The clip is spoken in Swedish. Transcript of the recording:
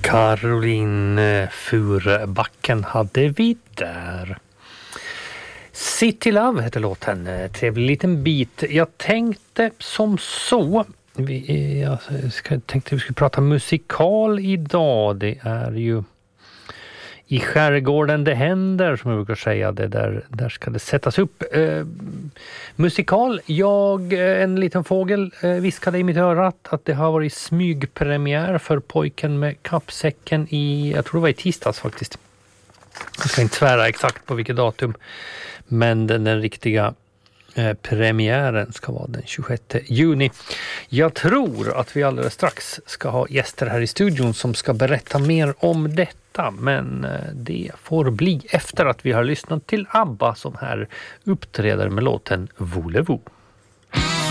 Caroline Furebacken hade vi där. City Love heter låten. Trevlig liten bit. Jag tänkte som så. Jag tänkte vi skulle prata musikal idag. Det är ju i skärgården det händer, som jag brukar säga. Där ska det sättas upp musikal. En liten fågel viskade i mitt öra att det har varit smygpremiär för Pojken med kappsäcken jag tror det var i tisdags faktiskt. Jag ska inte svära exakt på vilket datum, men den riktiga premiären ska vara den 26 juni. Jag tror att vi alldeles strax ska ha gäster här i studion som ska berätta mer om detta, men det får bli efter att vi har lyssnat till ABBA som här uppträder med låten Volevo.